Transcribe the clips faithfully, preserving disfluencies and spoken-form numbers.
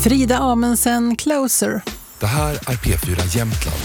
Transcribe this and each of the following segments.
Frida Amundsen, Closer. Det här är P fyra Jämtland.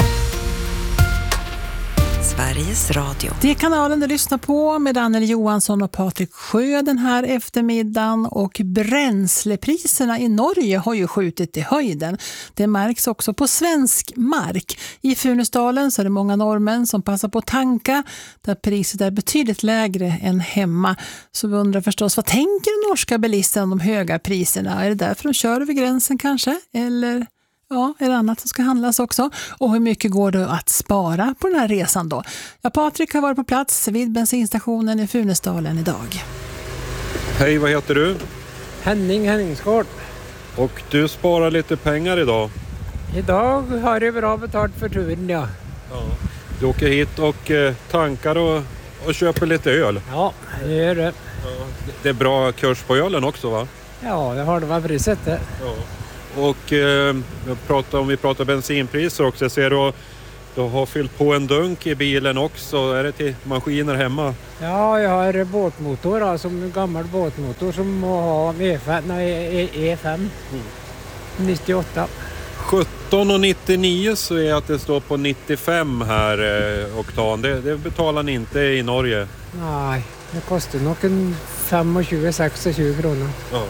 Sveriges Radio. Det är kanalen du lyssnar på med Daniel Johansson och Patrik Sjö den här eftermiddagen, och bränslepriserna i Norge har ju skjutit i höjden. Det märks också på svensk mark. I Funäsdalen så är det många norrmän som passar på att tanka där priset är betydligt lägre än hemma. Så vi undrar förstås, vad tänker de norska bilisterna om de höga priserna? Är det därför de kör över gränsen kanske? Eller... ja, är det annat som ska handlas också? Och hur mycket går det att spara på den här resan då? Ja, Patrik har varit på plats vid bensinstationen i Funäsdalen idag. Hej, vad heter du? Henning Henningsgård. Och du sparar lite pengar idag. Idag har jag bra betalt för turen, ja. Ja. Du åker hit och eh, tankar och, och köper lite öl. Ja, det gör det. Ja. Det är bra kurs på ölen också, va? Ja, det har det varit priset det. Ja. Och eh, jag pratar, om vi pratar bensinpriser också, jag ser du, du har fyllt på en dunk i bilen också. Är det till maskiner hemma? Ja, jag har båtmotor, alltså en gammal båtmotor som må ha E fem, nej, E fem mm. nittioåtta. sjutton och nittionio så är att det står på nittiofem här eh, oktan. Det, det betalar ni inte i Norge? Nej, det kostar nog en fem tjugo, sex tjugo kronor. Ja.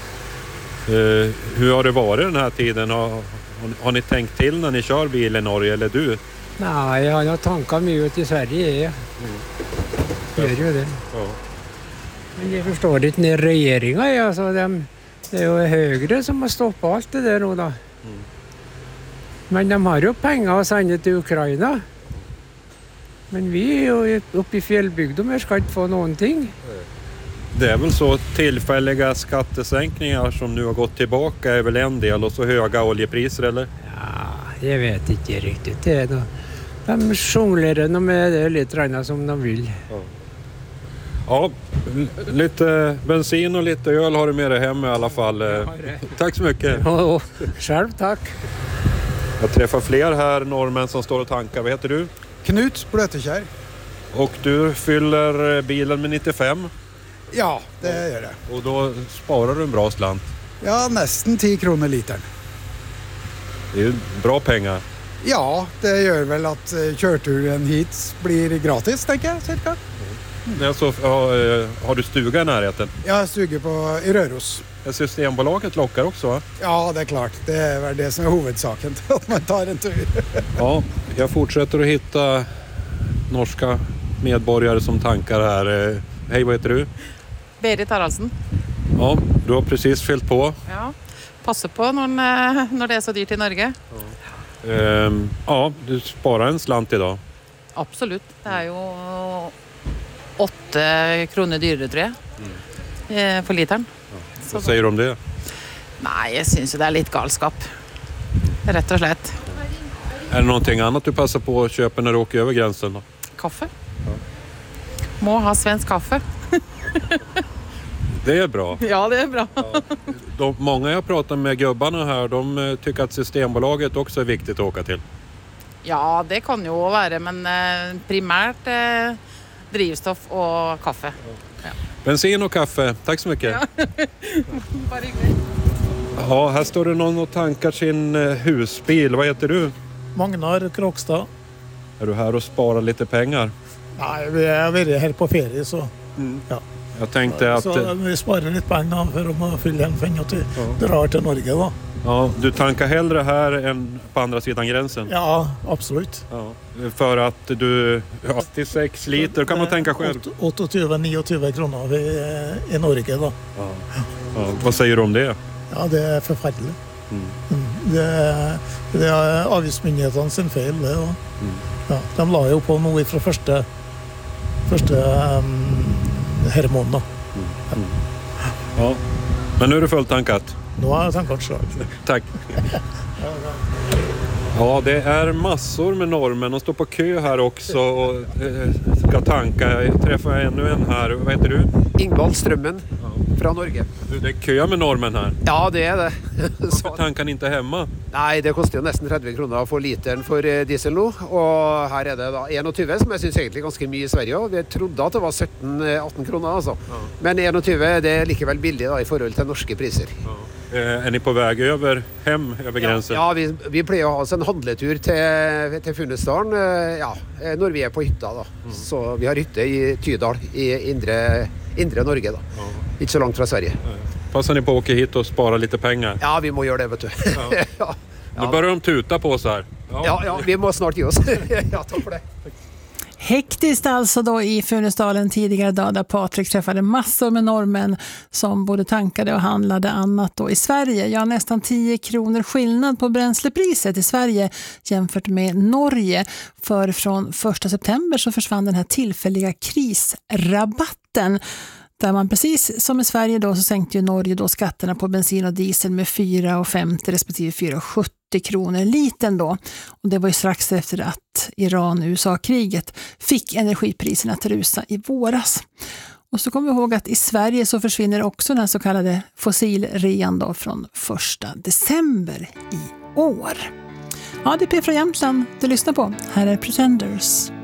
Uh, hur har det varit den här tiden? Har, har, har ni tänkt till när ni kör bil i Norge, eller du? Nej, jag har tankat mig ut i Sverige. Ja. Mm. Gör ju det. Ja. Men jag förstår inte när regeringen är. Alltså, de, det är ju högre som har stoppat allt det där. Då. Mm. Men de har ju pengar att sända till Ukraina. Men vi är ju uppe i fjällbygden och ska inte få någonting. Mm. Det är väl så tillfälliga skattesänkningar som nu har gått tillbaka är väl en del, och så höga oljepriser, eller? Ja, jag vet inte riktigt. Det är då. De jonglerar med det lite grann som de vill. Ja. Ja, lite bensin och lite öl har du med dig hem i alla fall. Tack så mycket. Ja, själv tack. Jag träffar fler här norrmän som står och tankar. Vad heter du? Knut Blötekär. Och du fyller bilen med nittiofem? Ja, det gör det. Och då sparar du en bra slant? Ja, nästan tio kronor litern. Det är ju bra pengar. Ja, det gör väl att körturen hit blir gratis, tänker jag, cirka. Mm. Alltså, har du stuga i närheten? Jag har stuga på i Röros. Systembolaget lockar också, va? Ja, det är klart. Det är väl det som är huvudsaken, att man tar en tur. Ja, jag fortsätter att hitta norska medborgare som tankar här. Hej, vad heter du? Berit Haraldsen. Ja, du har precis fyllt på. Ja, passa på när, när det är så dyrt i Norge. Ja. Ehm, ja, du sparar en slant idag. Absolut. Det är ju åtta kronor dyrare, tror jag, mm. för litern. Ja. Vad säger du om det? Nej, jag syns ju det är lite galskap. Rätt och slett. Är det någonting annat du passar på att köpa när du åker över gränsen då? Kaffe. Ja. Må ha svensk kaffe. Det är bra. Ja, det är bra. Ja. De, många jag pratar med gubbarna här, de tycker att Systembolaget också är viktigt att åka till. Ja, det kan ju vara, men eh, primärt eh, drivstoff och kaffe. Ja. Ja. Bensin och kaffe, tack så mycket. Ja. Bara hyggligt. Ja, här står det någon och tankar sin husbil. Vad heter du? Magnar Krokstad. Är du här och sparar lite pengar? Nej, vi är här på ferie så. Mm. Ja. Jag tänkte att... Så vi sparar lite pengar för att fylla en pengar till ja. drar till Norge då. Ja, du tankar hellre här än på andra sidan gränsen? Ja, absolut. Ja, för att du... Ja, till sex liter kan man tänka själv. åttiotvå nio kronor i Norge då. Ja. Ja, vad säger du om det? Ja, det är förfärligt. Mm. Mm. Det, det är avgiftsmyndigheten sin fel. Det, och, mm. ja, de la ju på något från första, första um, här måndag. Mm. Mm. Ja. Men nu är det fullt tankat. Nu har jag tankat så. Tack. Ja, det är massor med norrmän. De står på kö här också och eh, ska tanka. Jag träffar ännu en här. Vad heter du? Ingvald Strömmen ja. Från Norge. Du, det är kö med norrmän här. Ja, det är det. Varför tankar ni inte hemma? Nej, det kostar ju nästan trettio kronor för litern för diesel nu. Och här är det då tjugoett som jag syns egentligen ganska mycket i Sverige. Vi trodde att det var sjutton arton kronor alltså. Ja. Men tjugoett det är likevel billigt då, i förhållande till norska priser. Ja. Eh, är ni på väg över hem över gränsen? Ja, ja vi, vi plejer ha oss en handletur till, till Funäsdalen eh, ja, när vi är på hytta. Då. Mm. Så vi har hytte i Tydal i inre, inre Norge. Då. Ja. Inte så långt från Sverige. Nej. Passar ni på att åka hit och spara lite pengar? Ja, vi må göra det, vet du. Ja. ja. Nu börjar de tuta på oss här. Ja, ja, ja vi måste snart ge oss. Ja, tack för det. Hektiskt alltså då i Funäsdalen tidigare dag där Patrik träffade massor med norrmän som både tankade och handlade annat då i Sverige. Ja, nästan tio kronor skillnad på bränslepriset i Sverige jämfört med Norge. För från första september så försvann den här tillfälliga krisrabatten. Där man precis som i Sverige då så sänkte ju Norge då skatterna på bensin och diesel med fyra komma femtio respektive fyra komma sjuttio kronor liten då. Och det var ju strax efter att Iran-U S A-kriget fick energipriserna att rusa i våras. Och så kommer vi ihåg att i Sverige så försvinner också den så kallade fossilrean då från första december i år. Ja, det är P från Jämtland du lyssnar på. Här är Pretenders.